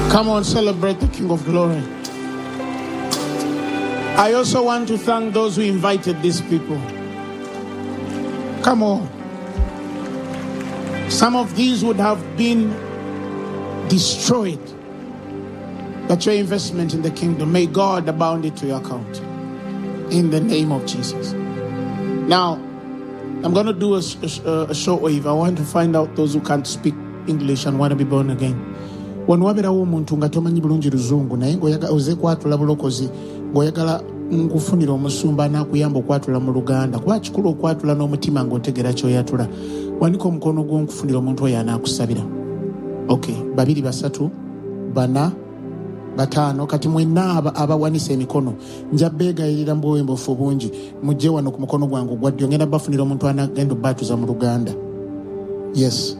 Come on, celebrate the King of Glory. I also want to thank those who invited these people. Come on. Some of these would have been destroyed, but your investment in the kingdom, may God abound it to your account. In the name of Jesus. Now, I'm going to do a short wave. I want to find out those who can't speak English and want to be born again. When waberawo omuntu nga tomanyi bulungi luzungu naye ng'oyagala oze kwatula bulokozi ng'oyagala nkufunira omusumba n'akuyamba okwatula mu Luganda, kuba kikulu okwatula n'omutima ng'otegera ky'oyatula. Wanika omukono gwo nkufunira omuntu oyo anaakusabira. Okay, 2, 3, 4, 5 kati mwenna abawanisa emikono nja beegayirira mbuwembofu bungi mujje wano ku mukono gwange gwaddyo ngenda bafunira omuntu anagenda obbatuza mu Luganda. Yes.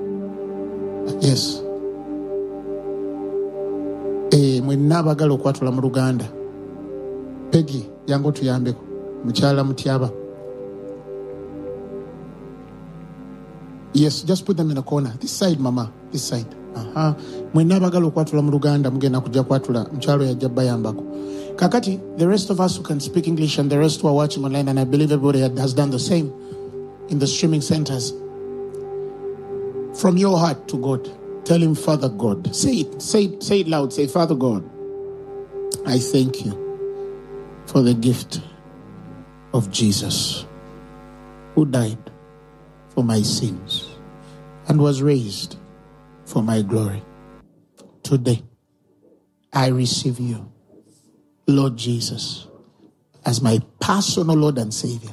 Mwenna abagala okwatula mu Luganda. Peggy yango tuyambeko mukyala mutyaba. Yes, just put them in a corner. This side, mama. This side. Mwenna abagala okwatula mu Luganda mugenda kujja kwatula mukyalo yajja bayambako. Kakati, the rest of us who can speak English and the rest who are watching online, and I believe everybody has done the same in the streaming centers. From your heart to God, tell him, Father God. Say it loud. Say, Father God, I thank you for the gift of Jesus, who died for my sins and was raised for my glory. Today, I receive you, Lord Jesus, as my personal Lord and Savior.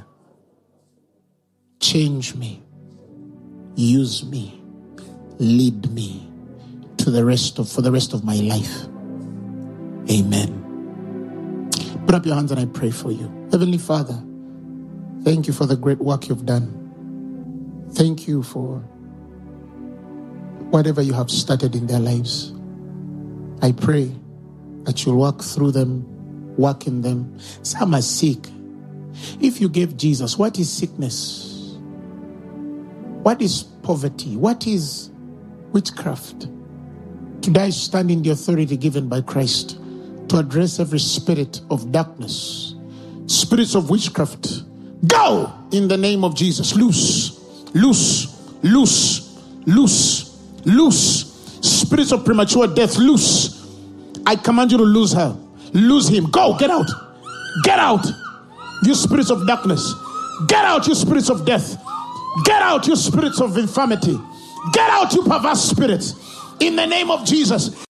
Change me, use me, lead me for the rest of my life. Amen. Put up your hands and I pray for you. Heavenly Father, thank you for the great work you've done. Thank you for whatever you have started in their lives. I pray that you'll work through them, work in them. Some are sick. If you gave Jesus, what is sickness? What is poverty? What is witchcraft? Today I stand in the authority given by Christ to address every spirit of darkness, spirits of witchcraft. Go in the name of Jesus. Loose. Spirits of premature death, loose. I command you to lose her. Lose him. Go, get out. Get out. You spirits of darkness. Get out, you spirits of death. Get out, you spirits of infirmity. Get out, you perverse spirits. In the name of Jesus,